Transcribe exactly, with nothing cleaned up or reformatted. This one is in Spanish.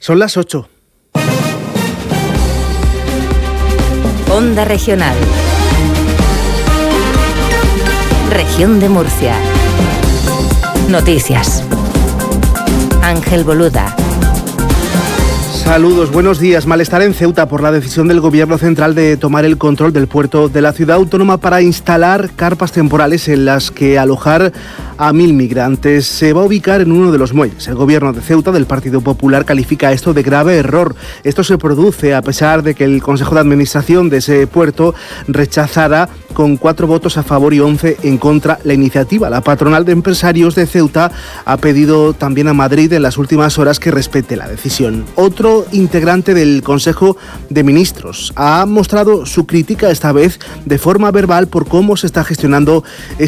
Son las ocho. Onda Regional. Región de Murcia. Noticias. Ángel Boluda. Saludos, buenos días. Malestar en Ceuta por la decisión del Gobierno central de tomar el control del puerto de la ciudad autónoma para instalar carpas temporales en las que alojar a mil migrantes. Se va a ubicar en uno de los muelles. El Gobierno de Ceuta del Partido Popular califica esto de grave error. Esto se produce a pesar de que el Consejo de Administración de ese puerto rechazara con cuatro votos a favor y once en contra la iniciativa. La patronal de empresarios de Ceuta ha pedido también a Madrid en las últimas horas que respete la decisión. Otro integrante del Consejo de Ministros ha mostrado su crítica, esta vez de forma verbal, por cómo se está gestionando